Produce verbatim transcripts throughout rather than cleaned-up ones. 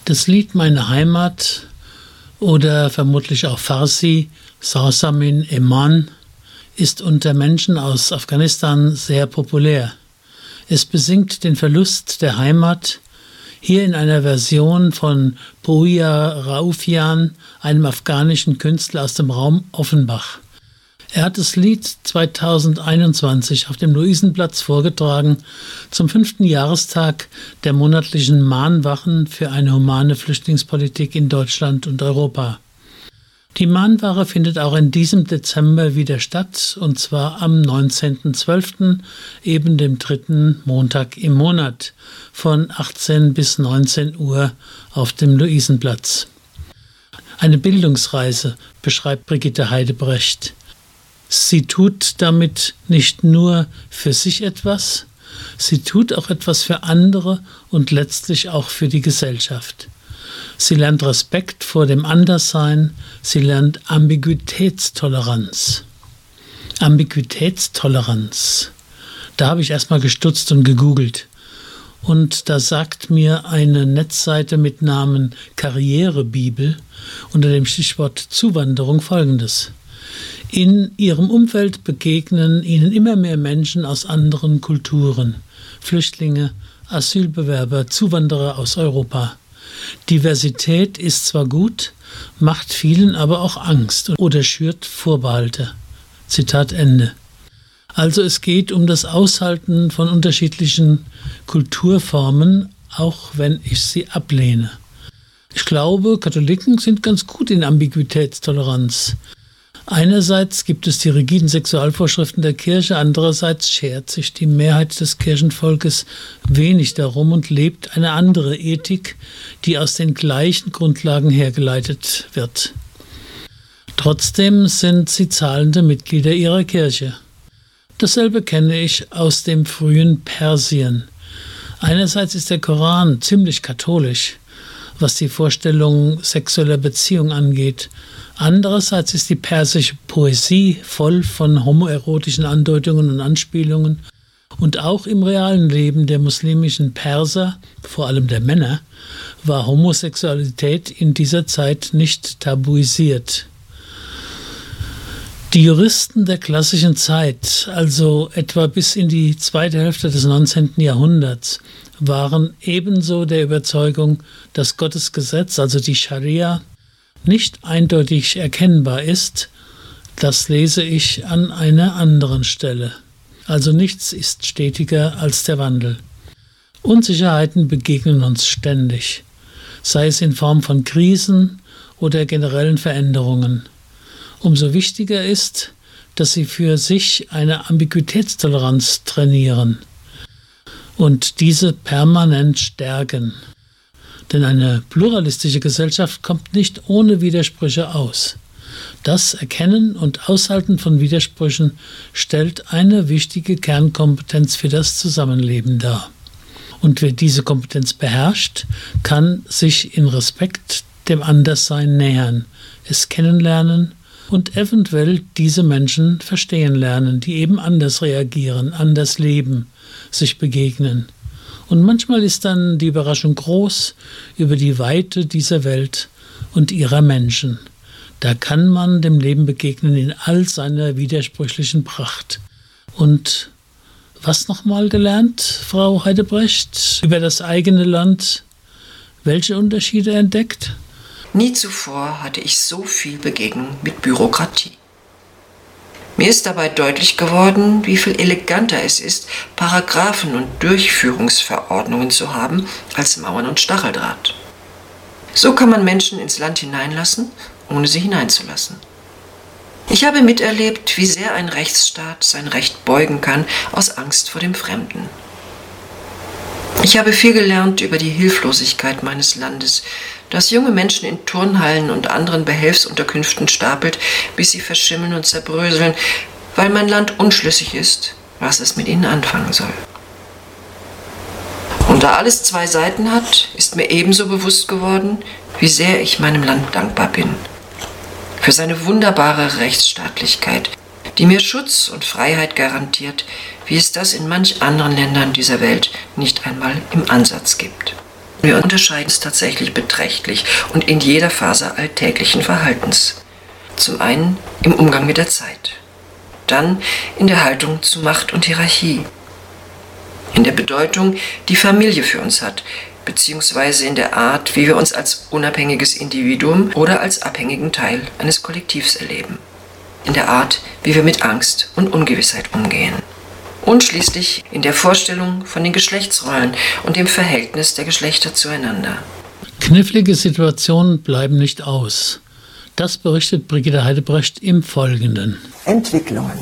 Das Lied Meine Heimat oder vermutlich auch Farsi, Sarsamin Eman, ist unter Menschen aus Afghanistan sehr populär. Es besingt den Verlust der Heimat, hier in einer Version von Bouya Raufian, einem afghanischen Künstler aus dem Raum Offenbach. Er hat das Lied zweitausendeinundzwanzig auf dem Luisenplatz vorgetragen, zum fünften Jahrestag der monatlichen Mahnwachen für eine humane Flüchtlingspolitik in Deutschland und Europa. Die Mahnwache findet auch in diesem Dezember wieder statt, und zwar am neunzehnten zwölften, eben dem dritten Montag im Monat, von achtzehn bis neunzehn Uhr auf dem Luisenplatz. Eine Bildungsreise, beschreibt Brigitte Heidebrecht. Sie tut damit nicht nur für sich etwas, sie tut auch etwas für andere und letztlich auch für die Gesellschaft. Sie lernt Respekt vor dem Anderssein, sie lernt Ambiguitätstoleranz. Ambiguitätstoleranz. Da habe ich erstmal gestutzt und gegoogelt. Und da sagt mir eine Netzseite mit Namen Karrierebibel unter dem Stichwort Zuwanderung Folgendes. In ihrem Umfeld begegnen ihnen immer mehr Menschen aus anderen Kulturen, Flüchtlinge, Asylbewerber, Zuwanderer aus Europa. Diversität ist zwar gut, macht vielen aber auch Angst oder schürt Vorbehalte. Zitat Ende. Also es geht um das Aushalten von unterschiedlichen Kulturformen, auch wenn ich sie ablehne. Ich glaube, Katholiken sind ganz gut in Ambiguitätstoleranz. Einerseits gibt es die rigiden Sexualvorschriften der Kirche, andererseits schert sich die Mehrheit des Kirchenvolkes wenig darum und lebt eine andere Ethik, die aus den gleichen Grundlagen hergeleitet wird. Trotzdem sind sie zahlende Mitglieder ihrer Kirche. Dasselbe kenne ich aus dem frühen Persien. Einerseits ist der Koran ziemlich katholisch, was die Vorstellung sexueller Beziehung angeht. Andererseits ist die persische Poesie voll von homoerotischen Andeutungen und Anspielungen. Und auch im realen Leben der muslimischen Perser, vor allem der Männer, war Homosexualität in dieser Zeit nicht tabuisiert. Die Juristen der klassischen Zeit, also etwa bis in die zweite Hälfte des neunzehnten Jahrhunderts, waren ebenso der Überzeugung, dass Gottes Gesetz, also die Scharia, nicht eindeutig erkennbar ist. Das lese ich an einer anderen Stelle. Also nichts ist stetiger als der Wandel. Unsicherheiten begegnen uns ständig, sei es in Form von Krisen oder generellen Veränderungen. Umso wichtiger ist, dass sie für sich eine Ambiguitätstoleranz trainieren und diese permanent stärken. Denn eine pluralistische Gesellschaft kommt nicht ohne Widersprüche aus. Das Erkennen und Aushalten von Widersprüchen stellt eine wichtige Kernkompetenz für das Zusammenleben dar. Und wer diese Kompetenz beherrscht, kann sich in Respekt dem Anderssein nähern, es kennenlernen und eventuell diese Menschen verstehen lernen, die eben anders reagieren, anders leben, sich begegnen. Und manchmal ist dann die Überraschung groß über die Weite dieser Welt und ihrer Menschen. Da kann man dem Leben begegnen in all seiner widersprüchlichen Pracht. Und was nochmal gelernt, Frau Heidebrecht, über das eigene Land? Welche Unterschiede entdeckt? Nie zuvor hatte ich so viel Begegnung mit Bürokratie. Mir ist dabei deutlich geworden, wie viel eleganter es ist, Paragraphen und Durchführungsverordnungen zu haben, als Mauern und Stacheldraht. So kann man Menschen ins Land hineinlassen, ohne sie hineinzulassen. Ich habe miterlebt, wie sehr ein Rechtsstaat sein Recht beugen kann, aus Angst vor dem Fremden. Ich habe viel gelernt über die Hilflosigkeit meines Landes, das junge Menschen in Turnhallen und anderen Behelfsunterkünften stapelt, bis sie verschimmeln und zerbröseln, weil mein Land unschlüssig ist, was es mit ihnen anfangen soll. Und da alles zwei Seiten hat, ist mir ebenso bewusst geworden, wie sehr ich meinem Land dankbar bin. Für seine wunderbare Rechtsstaatlichkeit, die mir Schutz und Freiheit garantiert, wie es das in manch anderen Ländern dieser Welt nicht einmal im Ansatz gibt. Wir unterscheiden es tatsächlich beträchtlich und in jeder Phase alltäglichen Verhaltens. Zum einen im Umgang mit der Zeit, dann in der Haltung zu Macht und Hierarchie, in der Bedeutung, die Familie für uns hat, beziehungsweise in der Art, wie wir uns als unabhängiges Individuum oder als abhängigen Teil eines Kollektivs erleben, in der Art, wie wir mit Angst und Ungewissheit umgehen. Und schließlich in der Vorstellung von den Geschlechtsrollen und dem Verhältnis der Geschlechter zueinander. Knifflige Situationen bleiben nicht aus. Das berichtet Brigitte Heidebrecht im Folgenden. Entwicklungen.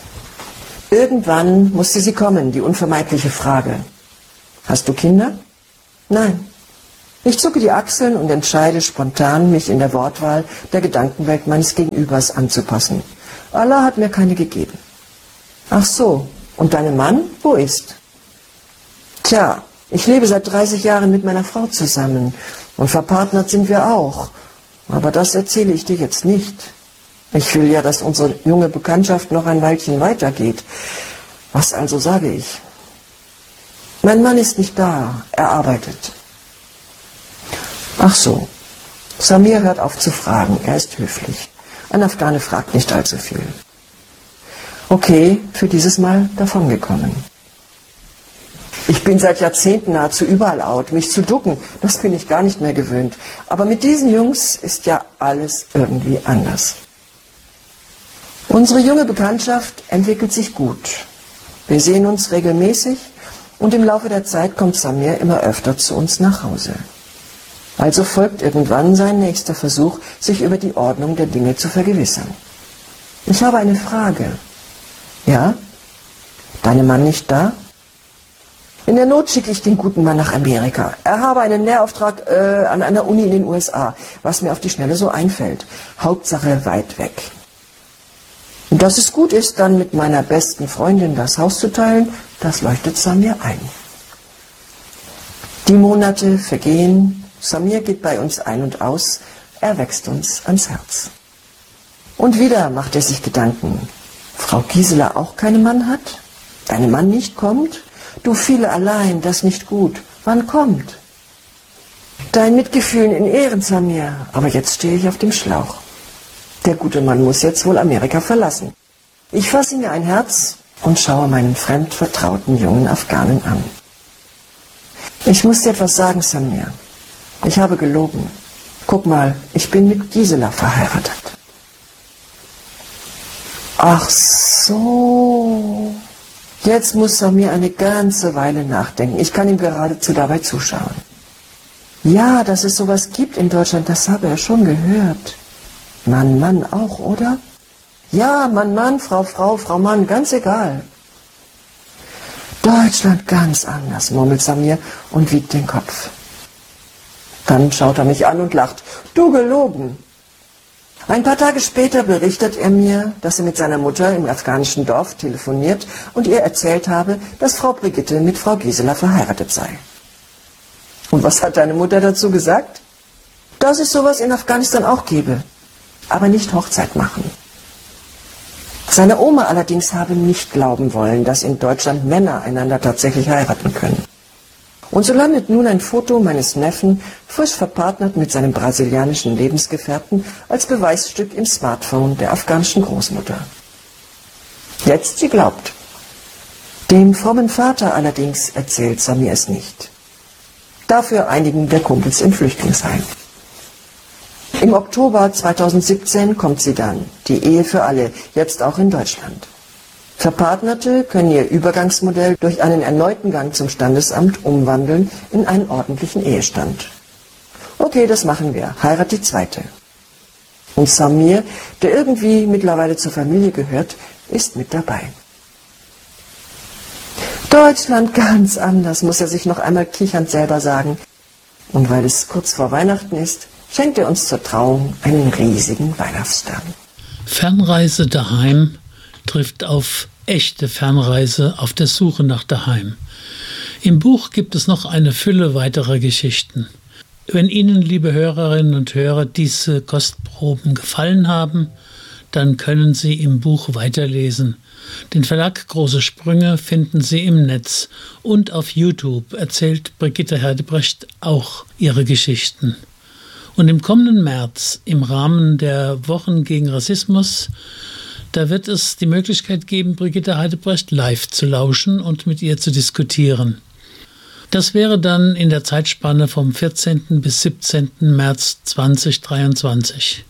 Irgendwann musste sie kommen, die unvermeidliche Frage. Hast du Kinder? Nein. Ich zucke die Achseln und entscheide spontan, mich in der Wortwahl der Gedankenwelt meines Gegenübers anzupassen. Allah hat mir keine gegeben. Ach so. Und dein Mann, wo ist? Tja, ich lebe seit dreißig Jahren mit meiner Frau zusammen und verpartnert sind wir auch. Aber das erzähle ich dir jetzt nicht. Ich will ja, dass unsere junge Bekanntschaft noch ein Weilchen weitergeht. Was also sage ich? Mein Mann ist nicht da, er arbeitet. Ach so, Samir hört auf zu fragen, er ist höflich. Ein Afghane fragt nicht allzu viel. Okay, für dieses Mal davongekommen. Ich bin seit Jahrzehnten nahezu überall out. Mich zu ducken, das bin ich gar nicht mehr gewöhnt. Aber mit diesen Jungs ist ja alles irgendwie anders. Unsere junge Bekanntschaft entwickelt sich gut. Wir sehen uns regelmäßig und im Laufe der Zeit kommt Samir immer öfter zu uns nach Hause. Also folgt irgendwann sein nächster Versuch, sich über die Ordnung der Dinge zu vergewissern. Ich habe eine Frage. Ja? Dein Mann nicht da? In der Not schicke ich den guten Mann nach Amerika. Er habe einen Lehrauftrag äh, an einer Uni in den U S A, was mir auf die Schnelle so einfällt. Hauptsache weit weg. Und dass es gut ist, dann mit meiner besten Freundin das Haus zu teilen, das leuchtet Samir ein. Die Monate vergehen, Samir geht bei uns ein und aus, er wächst uns ans Herz. Und wieder macht er sich Gedanken. Frau Gisela auch keinen Mann hat? Dein Mann nicht kommt? Du viele allein, das nicht gut. Wann kommt? Dein Mitgefühl in Ehren, Samir, aber jetzt stehe ich auf dem Schlauch. Der gute Mann muss jetzt wohl Amerika verlassen. Ich fasse mir ein Herz und schaue meinen fremdvertrauten jungen Afghanen an. Ich muss dir etwas sagen, Samir. Ich habe gelogen. Guck mal, ich bin mit Gisela verheiratet. Ach so. Jetzt muss Samir eine ganze Weile nachdenken. Ich kann ihm geradezu dabei zuschauen. Ja, dass es sowas gibt in Deutschland, das habe er schon gehört. Mann, Mann auch, oder? Ja, Mann, Mann, Frau, Frau, Frau, Mann, ganz egal. Deutschland ganz anders, murmelt Samir und wiegt den Kopf. Dann schaut er mich an und lacht. Du gelogen. Ein paar Tage später berichtet er mir, dass er mit seiner Mutter im afghanischen Dorf telefoniert und ihr erzählt habe, dass Frau Brigitte mit Frau Gisela verheiratet sei. Und was hat deine Mutter dazu gesagt? Dass es sowas in Afghanistan auch gebe, aber nicht Hochzeit machen. Seine Oma allerdings habe nicht glauben wollen, dass in Deutschland Männer einander tatsächlich heiraten können. Und so landet nun ein Foto meines Neffen, frisch verpartnert mit seinem brasilianischen Lebensgefährten, als Beweisstück im Smartphone der afghanischen Großmutter. Jetzt sie glaubt. Dem frommen Vater allerdings erzählt Samir es nicht. Dafür einigen der Kumpels im Flüchtlingsheim. Im Oktober zweitausendsiebzehn kommt sie dann, die Ehe für alle, jetzt auch in Deutschland. Verpartnerte können ihr Übergangsmodell durch einen erneuten Gang zum Standesamt umwandeln in einen ordentlichen Ehestand. Okay, das machen wir. Heirat die zweite. Und Samir, der irgendwie mittlerweile zur Familie gehört, ist mit dabei. Deutschland ganz anders, muss er sich noch einmal kichernd selber sagen. Und weil es kurz vor Weihnachten ist, schenkt er uns zur Trauung einen riesigen Weihnachtsstern. Fernreise daheim trifft auf echte Fernreise auf der Suche nach daheim. Im Buch gibt es noch eine Fülle weiterer Geschichten. Wenn Ihnen, liebe Hörerinnen und Hörer, diese Kostproben gefallen haben, dann können Sie im Buch weiterlesen. Den Verlag Große Sprünge finden Sie im Netz und auf YouTube erzählt Brigitte Herdebrecht auch ihre Geschichten. Und im kommenden März, im Rahmen der Wochen gegen Rassismus, da wird es die Möglichkeit geben, Brigitte Herdebrecht live zu lauschen und mit ihr zu diskutieren. Das wäre dann in der Zeitspanne vom vierzehnten bis siebzehnten März zweitausenddreiundzwanzig.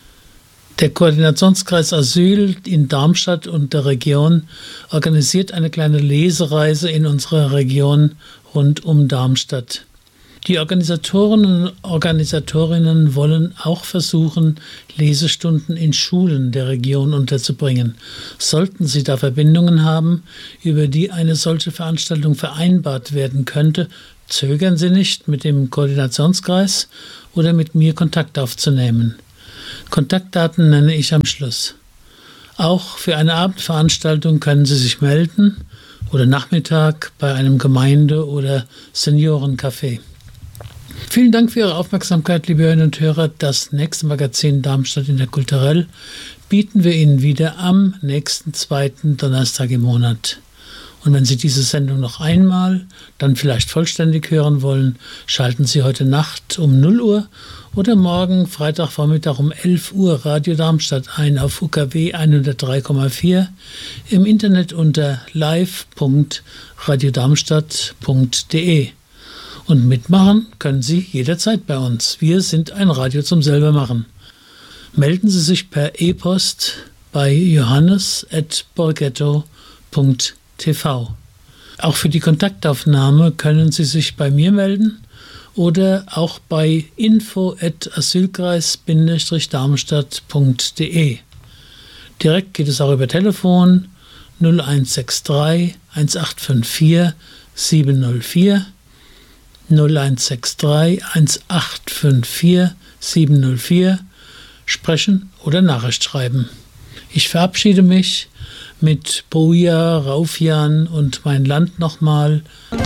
Der Koordinationskreis Asyl in Darmstadt und der Region organisiert eine kleine Lesereise in unserer Region rund um Darmstadt. Die Organisatoren und Organisatorinnen wollen auch versuchen, Lesestunden in Schulen der Region unterzubringen. Sollten Sie da Verbindungen haben, über die eine solche Veranstaltung vereinbart werden könnte, zögern Sie nicht, mit dem Koordinationskreis oder mit mir Kontakt aufzunehmen. Kontaktdaten nenne ich am Schluss. Auch für eine Abendveranstaltung können Sie sich melden oder Nachmittag bei einem Gemeinde- oder Seniorencafé. Vielen Dank für Ihre Aufmerksamkeit, liebe Hörerinnen und Hörer. Das nächste Magazin Darmstadt Interkulturell bieten wir Ihnen wieder am nächsten zweiten Donnerstag im Monat. Und wenn Sie diese Sendung noch einmal, dann vielleicht vollständig hören wollen, schalten Sie heute Nacht um null Uhr oder morgen Freitagvormittag um elf Uhr Radio Darmstadt ein auf U K W hundertdrei Komma vier, im Internet unter live punkt radiodarmstadt punkt de. Und mitmachen können Sie jederzeit bei uns. Wir sind ein Radio zum Selbermachen. Melden Sie sich per E-Post bei johannes at borgetto punkt t v. Auch für die Kontaktaufnahme können Sie sich bei mir melden oder auch bei info at asylkreis darmstadt punkt de. Direkt geht es auch über Telefon null eins sechs drei eins acht fünf vier sieben null vier null eins sechs drei eins acht fünf vier sieben null vier, sprechen oder Nachricht schreiben. Ich verabschiede mich mit Boja, Raufjan und Mein Land nochmal.